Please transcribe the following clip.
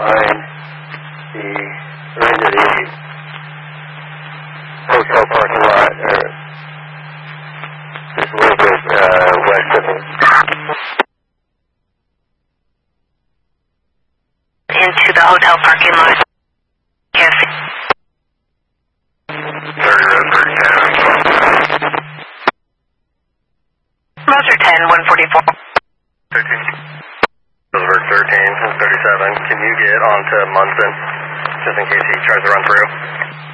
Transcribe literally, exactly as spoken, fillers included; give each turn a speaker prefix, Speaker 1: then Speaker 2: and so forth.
Speaker 1: Behind the, or into the hotel parking lot, or just a little bit uh, west of it.
Speaker 2: Into the hotel parking lot. Yes.
Speaker 1: thirty Road, thirty ten.
Speaker 2: Roger ten, one forty-four.
Speaker 1: thirteen. Road thirteen, thirty-seven. Can you get onto Munson, just in case he tries to run through?